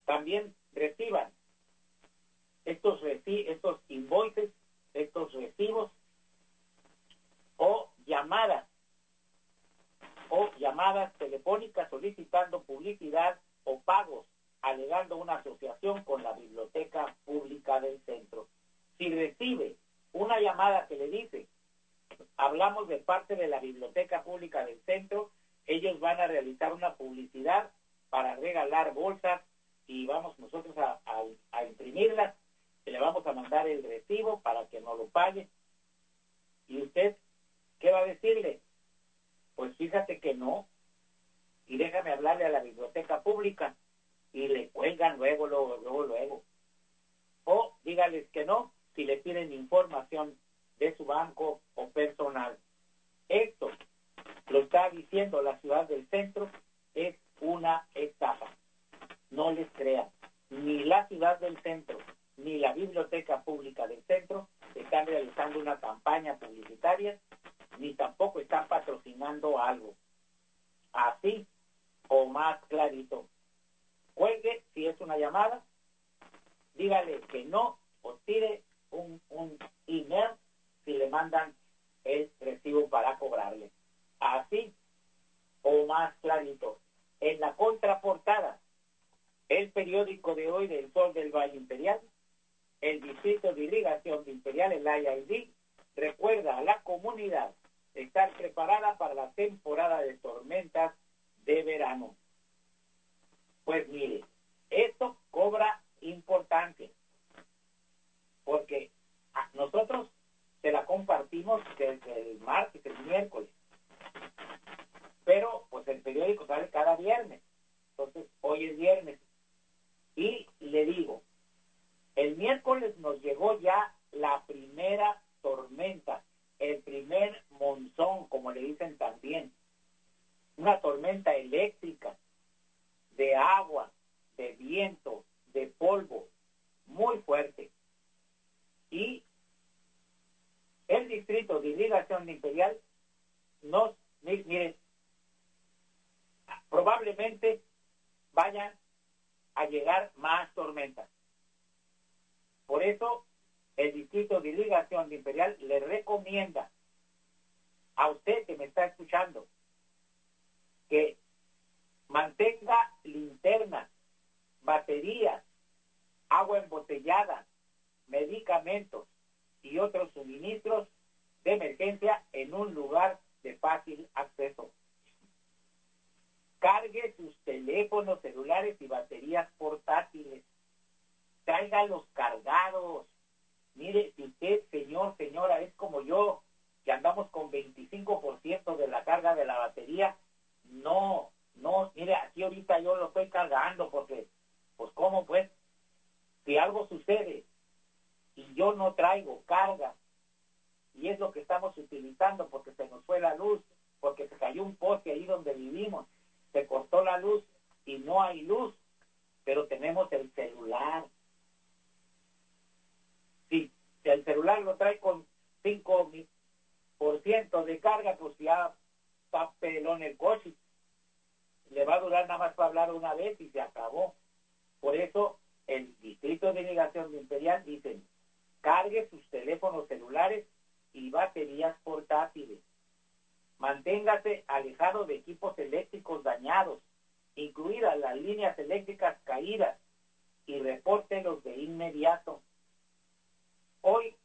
también reciban estos invoices, estos recibos o llamadas telefónicas solicitando publicidad o pagos, alegando una asociación con la Biblioteca Pública del Centro. Si recibe una llamada que le dice, hablamos de parte de la Biblioteca Pública del Centro, ellos van a realizar una publicidad para regalar bolsas y vamos nosotros a imprimirlas, y le vamos a mandar el recibo para que nos lo pague. ¿Y usted qué va a decirle? Pues fíjate que no, y déjame hablarle a la Biblioteca Pública, y le cuelgan luego. O dígales que no, si le piden información de su banco o personal. Esto lo está diciendo la ciudad del Centro, es una estafa. No les crean, ni la ciudad del Centro, ni la Biblioteca Pública del Centro están realizando una campaña publicitaria, ni tampoco están patrocinando algo. Así o más clarito. Cuelgue si es una llamada, dígale que no, o tire un email si le mandan el recibo para cobrarle. Así o más clarito. En la contraportada, el periódico de hoy del Sol del Valle Imperial, el Distrito de Irrigación de Imperial, el IID, recuerda a la comunidad estar preparada para la temporada de tormentas de verano. Pues mire, esto cobra importancia, porque nosotros se la compartimos desde el martes, el miércoles, pero pues el periódico sale cada viernes, entonces hoy es viernes, y le digo, el miércoles nos llegó ya la primera tormenta, el primer monzón, como le dicen también, una tormenta eléctrica, de agua, de viento, de polvo, muy fuerte. Y el Distrito de Irrigación de Imperial miren, probablemente vayan a llegar más tormentas. Por eso, el Distrito de Irrigación de Imperial le recomienda a usted que me está escuchando que mantenga linternas, baterías, agua embotellada, medicamentos y otros suministros de emergencia en un lugar de fácil acceso. Cargue sus teléfonos celulares y baterías portátiles. Tráigalos cargados. Mire, si usted, señor, señora, es como yo, que andamos con 25% de la carga de la batería, no, mire, aquí ahorita yo lo estoy cargando porque, pues, ¿cómo pues? Si algo sucede y yo no traigo carga, y es lo que estamos utilizando porque se nos fue la luz, porque se cayó un poste ahí donde vivimos, se cortó la luz y no hay luz, pero tenemos el celular. Si el celular lo trae con 5% de carga, pues ya está pelón el coche. Le va a durar nada más para hablar una vez y se acabó. Por eso el Distrito de Irrigación de Imperial dice, cargue sus teléfonos celulares y baterías portátiles. Manténgase alejado de equipos eléctricos dañados, incluidas las líneas eléctricas caídas, y repórtelos de inmediato. Hoy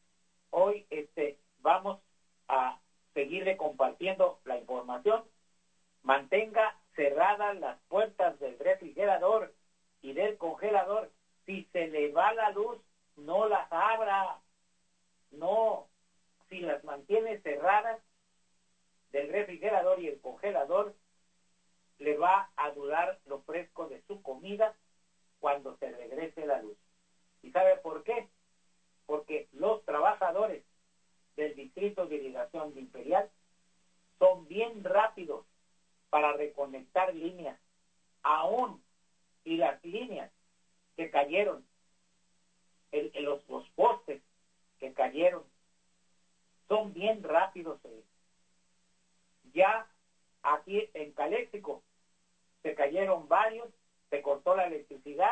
vamos a seguirle compartiendo la información. Mantenga cerradas las puertas del refrigerador y del congelador. Si se le va la luz, no las abra. No, si las mantiene cerradas del refrigerador y el congelador, le va a durar lo fresco de su comida cuando se regrese la luz. ¿Y sabe por qué? Porque los trabajadores del Distrito de Irrigación de Imperial son bien rápidos para reconectar líneas, aún y las líneas que cayeron, los postes que cayeron, son bien rápidos. Ya aquí en Caléxico se cayeron varios, se cortó la electricidad,